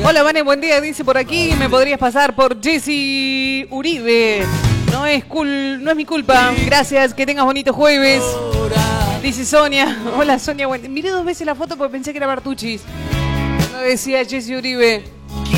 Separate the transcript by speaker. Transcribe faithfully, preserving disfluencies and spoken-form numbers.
Speaker 1: Hola, Vane, buen día. Dice por aquí, me podrías pasar por Jessy Uribe. No es cool, no es mi culpa. Gracias, que tengas bonito jueves. Dice Sonia. Hola, Sonia. Buen... Miré dos veces la foto porque pensé que era Bartuchis. No decía Jessy Uribe.